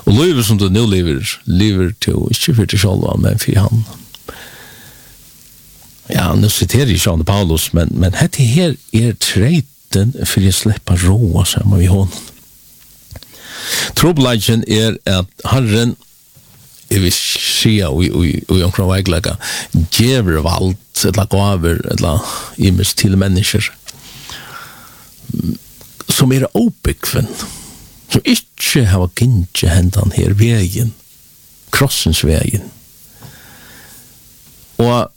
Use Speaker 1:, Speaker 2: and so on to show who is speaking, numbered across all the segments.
Speaker 1: Og livet som du nu lever til, ikke for til sjølva, men for han. Ja, nu citerer jeg Sjane Paulus, men dette her treiten for jeg slipper roa sammen med honom. Trobladjen at Herren, jeg vil si i omkring veiklega, gjever valgt, eller gaver, eller imens til mennesker, som oppbyggven, som ikke har gynnje hendan her veien, krossens veien. Og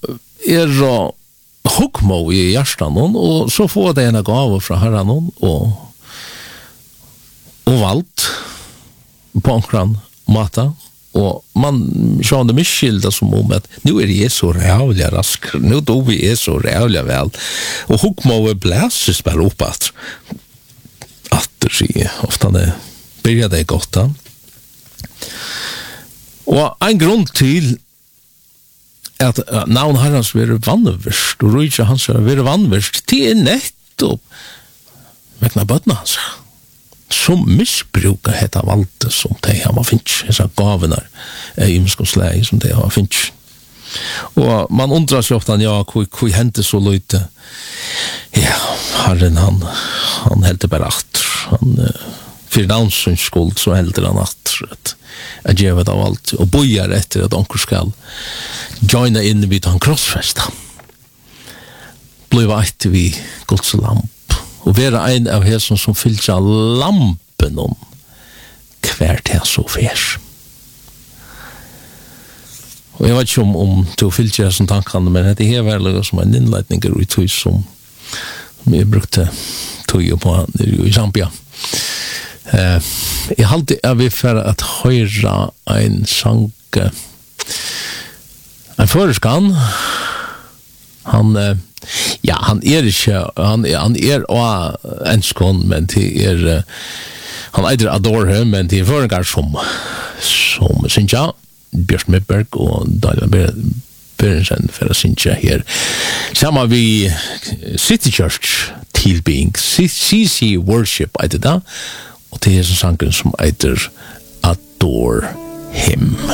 Speaker 1: hukmo i hjertan, og så får det en gave fra herran, og valgt på omkring mata, og man skjønner miskylda som om at nu jeg så rævlig rask, nu vi så rævlig vel, og hukmo blæses bare opp at det sier, ofte det byrja det godt da. Og en grunn til at navn herrens vil vannverst, og rujtja hans vil vannverst, det nettopp vekna bøtna hans, som misbrukar hetta valde som de har finnes, hessa gavenar, imenskonsleie som de har finnes. Og man undrar seg ofta, ja, hvor hente så løyte? Ja, herren han heldte bare atter, han for navnsens skuld så helder han atter at gjevet av alt, og bojar etter at onker skal joina inn vid han krossfesta. Bliva etter vi Guds lamp, og være en av hesson som fylltja lampen om hvert her så fers. Og jeg vet ikke om du fylltja hesson tankene, men det er veldig som en innleitninger i tøy som jeg brukte tøy på i Zambia. Jeg halte vi for at høyra en sang, en føreskan, han ikke, han en skån, men det han eider Adore, men det førengar som Sintja, Bjørn Midberg og Daniel Berensen for å synge her. Sammen vi City Church tilbygging, CC Worship eider da, og det er sangen som eider Adore Him.